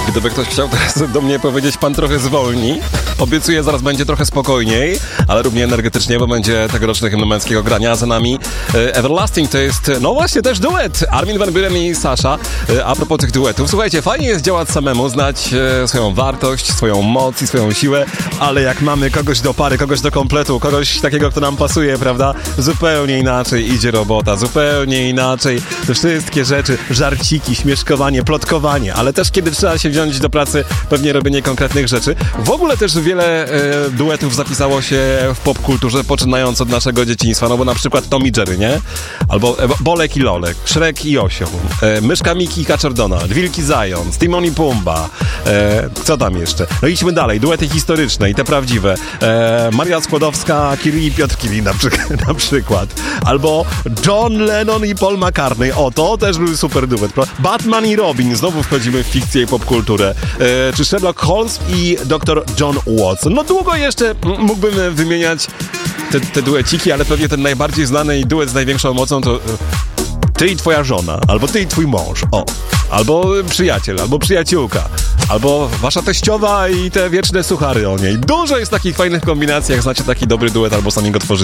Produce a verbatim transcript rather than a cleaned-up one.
Gdyby ktoś chciał teraz do mnie powiedzieć, pan trochę zwolni. Obiecuję, zaraz będzie trochę spokojniej, ale równie energetycznie, bo będzie tegoroczny hymn męskiego grania. Za nami e, Everlasting to jest, no właśnie, też duet. Armin van Buuren i Sasha. E, a propos tych duetów, słuchajcie, fajnie jest działać samemu, znać e, swoją wartość, swoją moc i swoją siłę, ale jak mamy kogoś do pary, kogoś do kompletu, kogoś takiego, kto nam pasuje, prawda? Zupełnie inaczej idzie robota, zupełnie inaczej te wszystkie rzeczy, żarciki, śmieszkowanie, plotkowanie, ale też kiedy trzeba się wziąć do pracy, pewnie robienie konkretnych rzeczy. W ogóle też wiele e, duetów zapisało się w popkulturze, poczynając od naszego dzieciństwa, no bo na przykład Tom i Jerry, nie? Albo e, Bolek i Lolek, Shrek i Osioł, e, Myszka Miki i Kaczor Donald, Wilki Zając, Timon i Pumba, e, co tam jeszcze? No idźmy dalej, duety historyczne i te prawdziwe. E, Maria Skłodowska, Kiri i Piotr Kili na, przy, na przykład. Albo John Lennon i Paul McCartney, o to też był super duet. Batman i Robin, znowu wchodzimy w fikcję i popkulturę. E, czy Sherlock Holmes i doktor John Watson. No długo jeszcze mógłbym wymieniać te, te dueciki, ale pewnie ten najbardziej znany duet z największą mocą to ty i twoja żona, albo ty i twój mąż, o. Albo przyjaciel, albo przyjaciółka, albo wasza teściowa i te wieczne suchary o niej. Dużo jest takich fajnych kombinacji, jak znacie taki dobry duet, albo sami go tworzycie.